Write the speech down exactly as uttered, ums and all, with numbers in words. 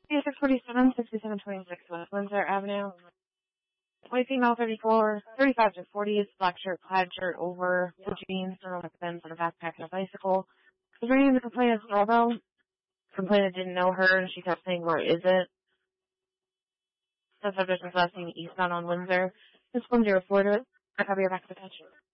Yeah, six forty-seven, sixty-seven twenty-six West Windsor Avenue. White female, thirty-four, thirty-five to forty, black shirt, plaid shirt over, blue jeans, normal pants, on a backpack and a bicycle. Was ringing the complainant's doorbell. Complainant didn't know her, and she kept saying, "Where is it?" The subject was last seen eastbound on Windsor. This one zero four to it. I copy your back to the touch.